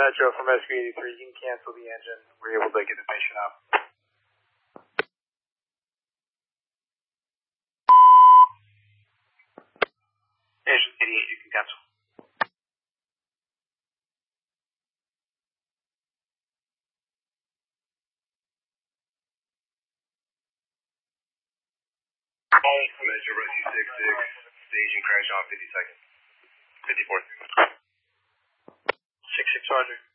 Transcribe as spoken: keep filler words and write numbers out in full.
Metro from S Q eighty-three. You can cancel the engine. We're able to get the patient up. Engine eighty-eight, you can cancel. Metro Rescue six six, staging crash on fifty-second. fifty-fourth. six six, Roger.